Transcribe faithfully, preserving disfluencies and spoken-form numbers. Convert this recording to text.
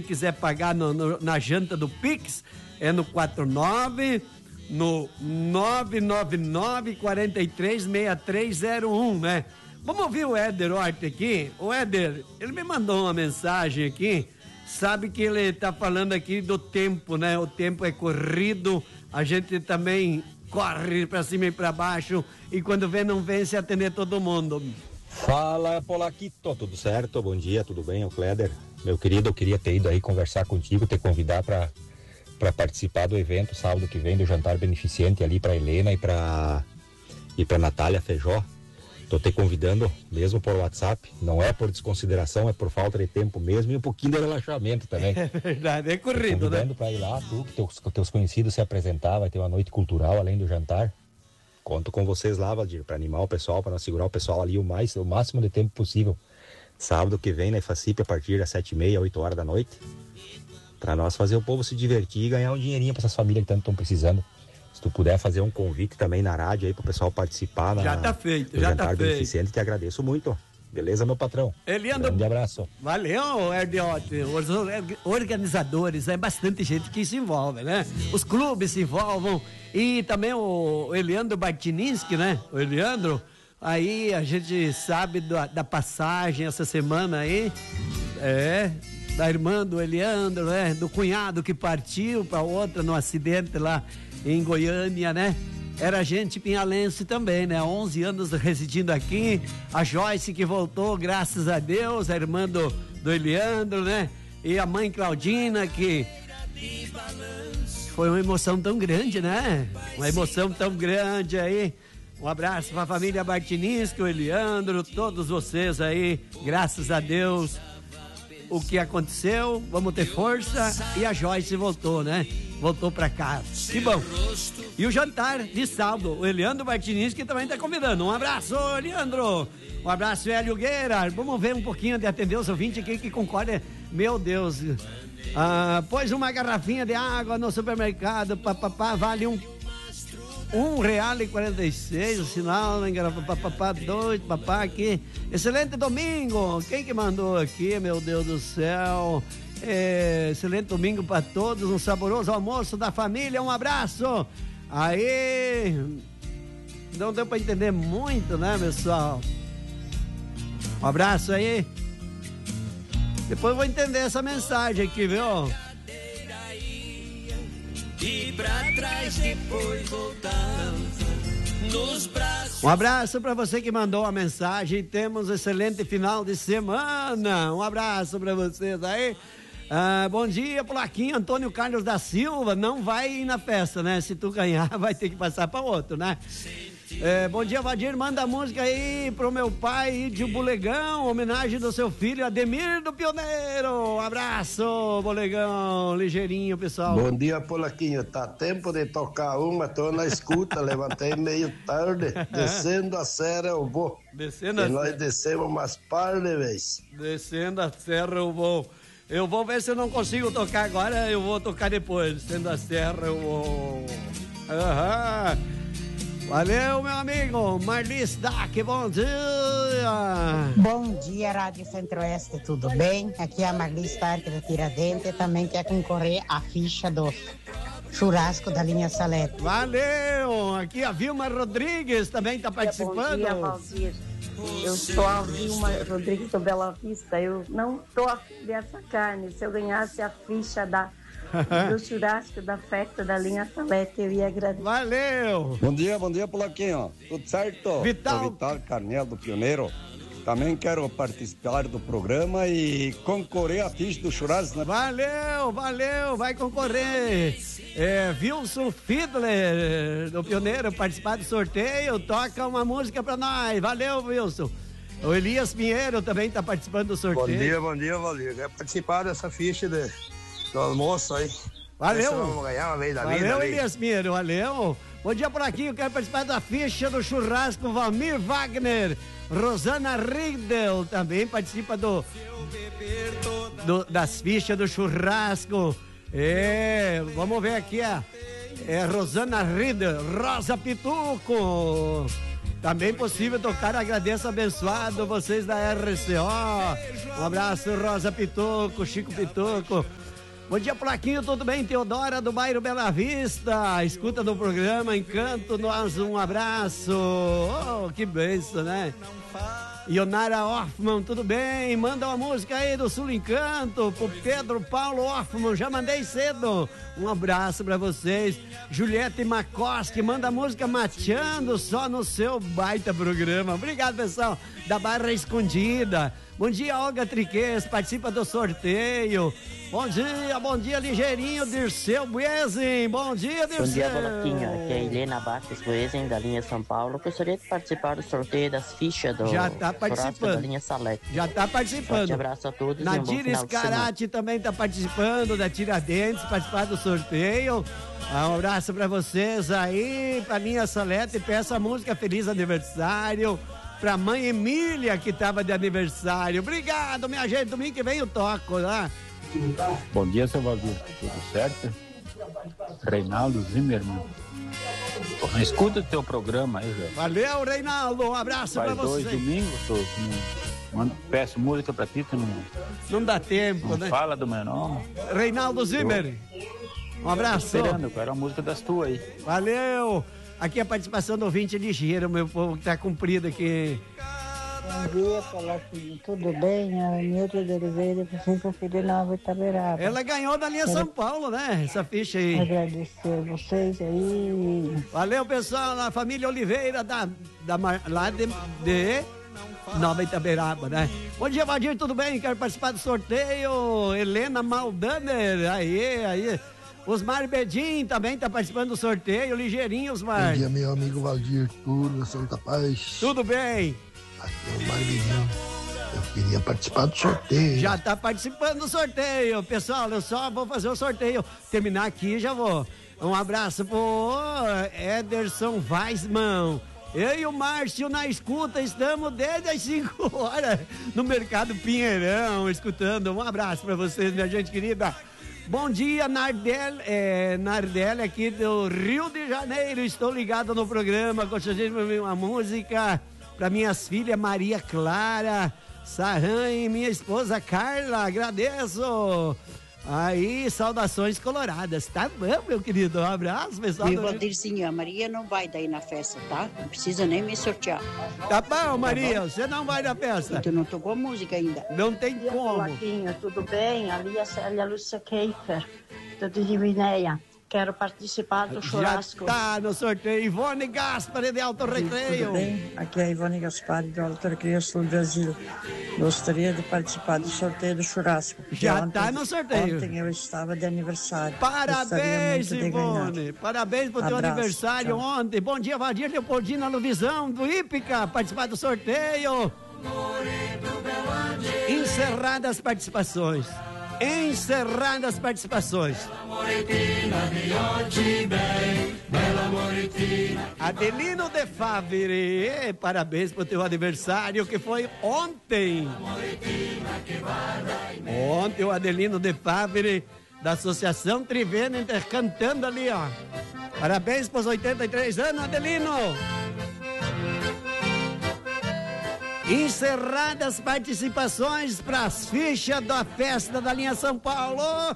quiser pagar no, no, na janta do Pix, é no quatro nove, no nove nove nove, quatro três, seis três zero um, né? Vamos ouvir o Éder Hort aqui. O Éder, ele me mandou uma mensagem aqui, sabe que ele tá falando aqui do tempo, né? O tempo é corrido, a gente também corre pra cima e pra baixo, e quando vê, não vence atender todo mundo. Fala, Polaquito, tudo certo? Bom dia, tudo bem? É o Kleder. Meu querido, eu queria ter ido aí conversar contigo, te convidar para para participar do evento sábado que vem, do jantar beneficente ali para Helena e para e para Natália Feijó. Tô te convidando mesmo por WhatsApp, não é por desconsideração, é por falta de tempo mesmo e um pouquinho de relaxamento também. É verdade, é corrido, tô convidando, né? Para ir lá, tu, que teus, teus conhecidos se apresentar, vai ter uma noite cultural além do jantar. Conto com vocês lá, Valdir, para animar o pessoal, para não segurar o pessoal ali o, mais, o máximo de tempo possível. Sábado que vem, na Efacip, a partir das sete e meia, oito horas da noite. Para nós fazer o povo se divertir e ganhar um dinheirinho para essas famílias que tanto estão precisando. Se tu puder fazer um convite também na rádio aí para o pessoal participar. Na, já tá feito, no já jantar tá feito. beneficente, te agradeço muito. Beleza, meu patrão? Eliandro, grande abraço. Valeu, Erdiote. Os organizadores, é bastante gente que se envolve, né? Os clubes se envolvem e também o Eliandro Bartininski, né? O Eliandro, aí a gente sabe da, da passagem essa semana aí, é, da irmã do Eliandro, né? Do cunhado que partiu para outra no acidente lá em Goiânia, né? Era gente pinhalense também, né? onze anos residindo aqui. A Joyce que voltou, graças a Deus, a irmã do, do Eliandro, né? E a mãe Claudina, que foi uma emoção tão grande, né? Uma emoção tão grande aí. Um abraço para a família Bartininski, o Eliandro, todos vocês aí, graças a Deus. O que aconteceu, vamos ter força. E a Joyce voltou, né? Voltou pra casa. Que bom. E o jantar de sábado, o Eliandro Martins, que também tá convidando. Um abraço, Eliandro. Um abraço, Hélio Gueira. Vamos ver um pouquinho de atender os ouvintes aqui que concordam. Meu Deus. Ah, pois uma garrafinha de água no supermercado, papapá, vale um um real e quarenta e seis, o sinal, papapá, dois, papá, aqui. Excelente domingo. Quem que mandou aqui, meu Deus do céu? É, excelente domingo para todos, um saboroso almoço da família, um abraço. Aí, não deu para entender muito, né, pessoal? Um abraço aí. Depois eu vou entender essa mensagem aqui, viu? E pra trás depois voltar nos braços. Um abraço para você que mandou a mensagem. Temos um excelente final de semana. Um abraço para vocês aí. Ah, bom dia, Polaquinho. Antônio Carlos da Silva. Não vai ir na festa, né? Se tu ganhar, vai ter que passar para outro, né? É, bom dia, Vadir. Manda a música aí pro meu pai de Bulegão. Homenagem do seu filho Ademir do Pioneiro. Um abraço, Bulegão. Ligeirinho, pessoal. Bom dia, Polaquinho. Tá tempo de tocar uma, tô na escuta. Levantei meio tarde, descendo a serra eu vou. Descendo e a nós serra. descemos umas par de vezes. Descendo a serra eu vou. Eu vou ver se eu não consigo tocar agora, eu vou tocar depois. Descendo a serra eu vou. Aham. Valeu, meu amigo. Marlis Dac, bom dia. Bom dia, Rádio Centro-Oeste, tudo bem? Aqui é a Marlis Stark da Tiradentes, também quer concorrer à ficha do churrasco da linha Salete. Valeu. Aqui a Vilma Rodrigues também está participando. Bom dia, Valdir. Eu sou a Vilma Rodrigues do Bela Vista. Eu não tô afim dessa carne. Se eu ganhasse a ficha da do churrasco da festa da linha Salete, eu ia agradecer. Valeu! Bom dia, bom dia, Polaquinho. Tudo certo? Vital. Sou Vital Carnel do Pioneiro. Também quero participar do programa e concorrer à ficha do churrasco. Né? Valeu, valeu, vai concorrer. É, Wilson Fiedler, do Pioneiro, participar do sorteio, toca uma música pra nós. Valeu, Wilson. O Elias Pinheiro também tá participando do sorteio. Bom dia, bom dia, Valdir. Quer participar dessa ficha de, do almoço aí? Valeu. Vamos ganhar uma vez da valeu, vida. Valeu, Elias Pinheiro, valeu. Bom dia por aqui, eu quero participar da ficha do churrasco. Valmir Wagner, Rosana Riedel também participa do, do das fichas do churrasco. É, vamos ver aqui, ó. É Rosana Riedel, Rosa Pituco. Também possível tocar Agradeço Abençoado, vocês da R C O. Um abraço, Rosa Pitoco, Chico Pitoco. Bom dia, Plaquinho, tudo bem? Teodora do bairro Bela Vista, escuta do programa Encanto, nós um abraço. Oh, que benção, né? Ionara Hoffman, tudo bem? Manda uma música aí do Sul Encanto pro Pedro Paulo Hoffman, já mandei cedo. Um abraço pra vocês. Juliette Makoski, manda a música Mateando só no seu baita programa. Obrigado, pessoal da Barra Escondida. Bom dia, Olga Triquez, participa do sorteio. Bom dia, bom dia, Ligeirinho, Dirceu Buesen. Bom dia, Dirceu. Bom dia, Boloquinha. Aqui é a Helena Bastos Buesen, da linha São Paulo. Gostaria de participar do sorteio das fichas do Já tá participando. da linha Salete. Já tá participando. Um abraço a todos. Nadir Scarati também tá participando, da Tiradentes, participar do sorteio. Um abraço pra vocês aí, pra linha Salete. Peço a música Feliz Aniversário pra mãe Emília, que tava de aniversário. Obrigado, minha gente. Domingo que vem eu toco, né? Bom dia, seu Valdir. Tudo certo? Reinaldo Zimmermann. Escuta o teu programa aí, velho. Valeu, Reinaldo. Um abraço Faz pra você. dois domingos, tô, mando, peço música pra ti, tu não, não dá tempo, não né? Fala do meu nome. Reinaldo Zimmer. Um abraço. Tô esperando, eu quero a música das tuas aí. Valeu. Aqui a participação do ouvinte ligeiro, meu povo, que tá cumprido aqui. Bom dia, Palacinho. Tudo bem? A Nilda de Oliveira, sempre preferi Nova Itaberaba. Ela ganhou da linha São Paulo, né? Essa ficha aí. Agradecer a vocês aí. Valeu, pessoal, na família Oliveira, da, da, lá de, de Nova Itaberaba, né? Bom dia, Valdir, tudo bem? Quero participar do sorteio. Helena Maldaner, aí, aí. Osmar Bedin também tá participando do sorteio. Ligeirinho, Osmar. Bom dia, meu amigo Valdir, tudo, Santa Paz. Tudo bem. Aqui é o Marvinho. Eu queria participar do sorteio. Já tá participando do sorteio. Pessoal, eu só vou fazer o sorteio. Terminar aqui e já vou. Um abraço pro Ederson Weissman. Eu e o Márcio na escuta, estamos desde as cinco horas no Mercado Pinheirão, escutando. Um abraço pra vocês, minha gente querida. Bom dia, Nardel, é, Nardel aqui do Rio de Janeiro. Estou ligado no programa. Gostaria de ouvir uma música para minhas filhas Maria Clara, Sarran e minha esposa Carla. Agradeço. Aí, saudações coloradas. Tá bom, meu querido. Um abraço, pessoal. Meu Valdirzinho, a Maria não vai daí na festa, tá? Não precisa nem me sortear. Tá bom, Maria. Tá bom? Você não vai na festa. Tu não tocou música ainda. Não tem Dia, como. Laquinha, tudo bem? Ali é a Célia Lúcia Keifer, de Divinéia. Quero participar do churrasco. Já tá no sorteio. Ivone Gaspari de Alto Recreio. Tudo bem? Aqui é a Ivone Gaspari do Alto Recreio Sul do Brasil. Gostaria de participar do sorteio do churrasco. Já ontem, tá no sorteio. Ontem eu estava de aniversário. Parabéns, Ivone. Parabéns pro teu Abraço, aniversário tchau. Ontem. Bom dia, Valdir Leopoldina Luvisão do Ípica. Participar do sorteio. Encerradas as participações. Encerradas as participações. Adelino de Favre, parabéns pro teu aniversário que foi ontem. Ontem o Adelino de Favre da Associação Trivena cantando ali, ó. Parabéns pros oitenta e três anos, Adelino. Encerradas as participações para as fichas da festa da linha São Paulo.